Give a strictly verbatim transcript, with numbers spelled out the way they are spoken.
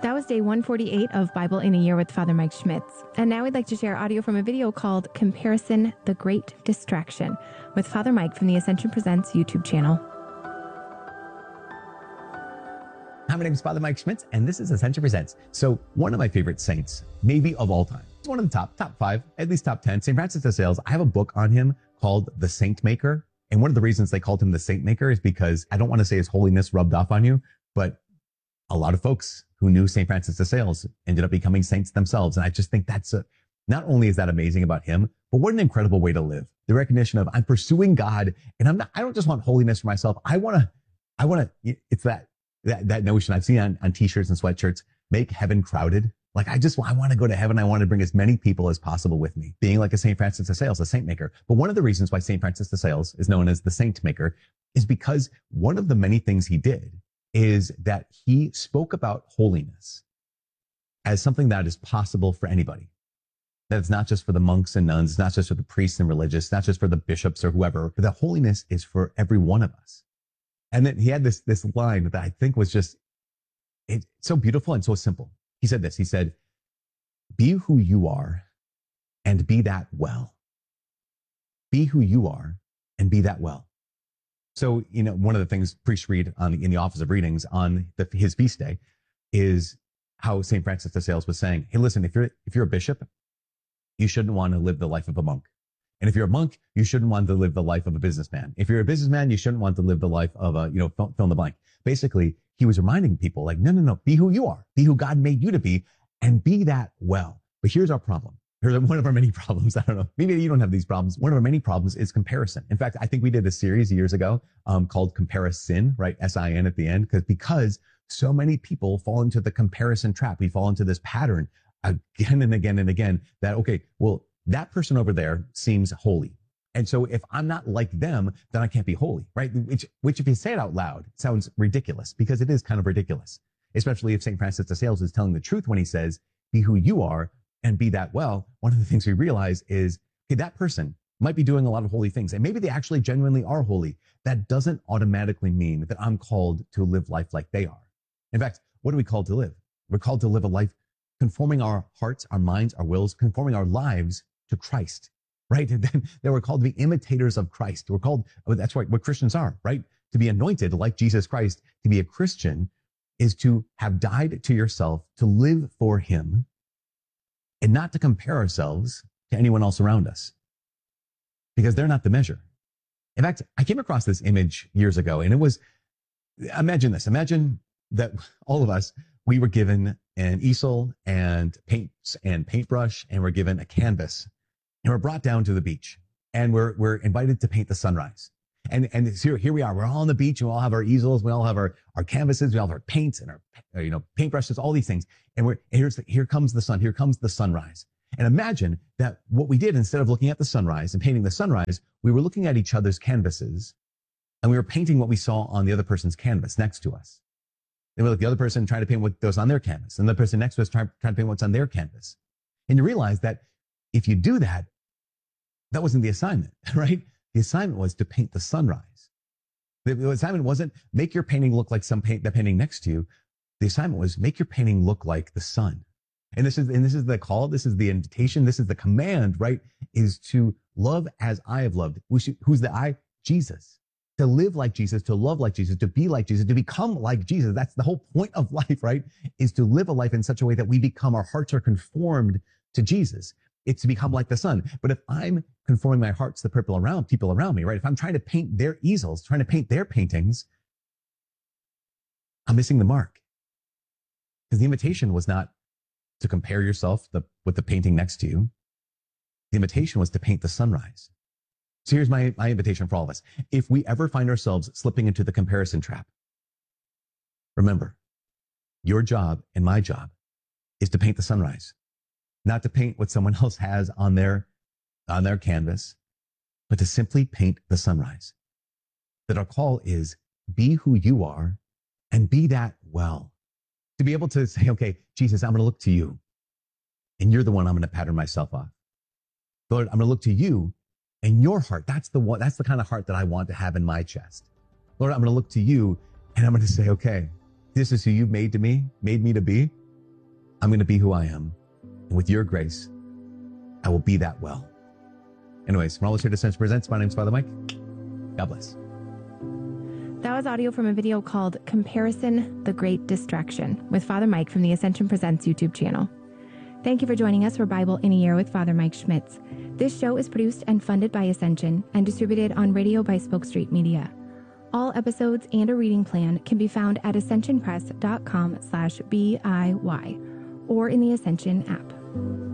That was day one forty-eight of Bible in a Year with Father Mike Schmitz. And now we'd like to share audio from a video called Comparison, the Great Distraction with Father Mike from the Ascension Presents YouTube channel. Hi, my name is Father Mike Schmitz, and this is Ascension Presents. So one of my favorite saints, maybe of all time, it's one of the top, top five, at least top ten, Saint Francis de Sales. I have a book on him called The Saint Maker. And one of the reasons they called him the Saint Maker is because I don't want to say his holiness rubbed off on you, but a lot of folks who knew Saint Francis de Sales ended up becoming saints themselves. And I just think that's a, not only is that amazing about him, but what an incredible way to live. The recognition of I'm pursuing God, and I'm not, I don't just want holiness for myself. I want to, I want to, it's that, that, that notion I've seen on, on t-shirts and sweatshirts, make heaven crowded. Like I just, I want to go to heaven. I want to bring as many people as possible with me, being like a Saint Francis de Sales, a saint maker. But one of the reasons why Saint Francis de Sales is known as the saint maker is because one of the many things he did is that he spoke about holiness as something that is possible for anybody. That it's not just for the monks and nuns, it's not just for the priests and religious, it's not just for the bishops or whoever, but that holiness is for every one of us. And then he had this, this line that I think was just it, so beautiful and so simple. He said this, he said, be who you are and be that well. Be who you are and be that well. So, you know, one of the things priests read on the, in the office of readings on the, his feast day is how Saint Francis de Sales was saying, hey, listen, if you're, if you're a bishop, you shouldn't want to live the life of a monk. And if you're a monk, you shouldn't want to live the life of a businessman. If you're a businessman, you shouldn't want to live the life of a, you know, fill, fill in the blank. Basically, he was reminding people like, no, no, no, be who you are, be who God made you to be, and be that well. But here's our problem. Here's one of our many problems. I don't know. Maybe you don't have these problems. One of our many problems is comparison. In fact, I think we did a series years ago um, called Comparison, right? S I N at the end, because because so many people fall into the comparison trap. We fall into this pattern again and again and again that, okay, well, that person over there seems holy. And so if I'm not like them, then I can't be holy, right? Which, which if you say it out loud, sounds ridiculous because it is kind of ridiculous, especially if Saint Francis de Sales is telling the truth when he says, be who you are and be that well. One of the things we realize is, okay, that person might be doing a lot of holy things and maybe they actually genuinely are holy. That doesn't automatically mean that I'm called to live life like they are. In fact, what are we called to live? We're called to live a life conforming our hearts, our minds, our wills, conforming our lives to Christ, right? And then they were called to be imitators of Christ. We're called, that's right, what Christians are, right? To be anointed like Jesus Christ. To be a Christian is to have died to yourself, to live for him, and not to compare ourselves to anyone else around us, because they're not the measure. In fact, I came across this image years ago, and it was, imagine this, imagine that all of us, we were given an easel and paints and paintbrush, and we're given a canvas, and we're brought down to the beach, and we're we're invited to paint the sunrise. And and here here we are. We're all on the beach, and we all have our easels, we all have our our canvases, we all have our paints and our you know paintbrushes, all these things. And we're and here's the, here comes the sun, here comes the sunrise. And imagine that what we did, instead of looking at the sunrise and painting the sunrise, we were looking at each other's canvases, and we were painting what we saw on the other person's canvas next to us. They were like the other person trying to paint what goes on their canvas, and the person next to us trying, trying to paint what's on their canvas. And you realize that if you do that, that wasn't the assignment, right? The assignment was to paint the sunrise. The, the assignment wasn't make your painting look like some paint, the painting next to you. The assignment was make your painting look like the sun. And this is, and this is the call. This is the invitation. This is the command, right? Is to love as I have loved. Who's the I? Jesus. To live like Jesus, to love like Jesus, to be like Jesus, to become like Jesus. That's the whole point of life, right? Is to live a life in such a way that we become, our hearts are conformed to Jesus. It's to become like the sun. But if I'm conforming my heart to the people around, people around me, right? If I'm trying to paint their easels, trying to paint their paintings, I'm missing the mark. Because the invitation was not to compare yourself the, with the painting next to you. The invitation was to paint the sunrise. So here's my, my invitation for all of us. If we ever find ourselves slipping into the comparison trap, remember, your job and my job is to paint the sunrise, not to paint what someone else has on their, on their canvas, but to simply paint the sunrise. That our call is be who you are and be that well. To be able to say, okay, Jesus, I'm going to look to you, and you're the one I'm going to pattern myself off. Lord, I'm going to look to you and your heart. That's the one, that's the kind of heart that I want to have in my chest. Lord, I'm going to look to you, and I'm going to say, okay, this is who you've made to me, made me to be. I'm going to be who I am. And with your grace, I will be that well. Anyways, from all of us here at Ascension Presents, my name is Father Mike. God bless. That was audio from a video called Comparison, the Great Distraction with Father Mike from the Ascension Presents YouTube channel. Thank you for joining us for Bible in a Year with Father Mike Schmitz. This show is produced and funded by Ascension and distributed on radio by Spoke Street Media. All episodes and a reading plan can be found at ascension press dot com slash B I Y or in the Ascension app.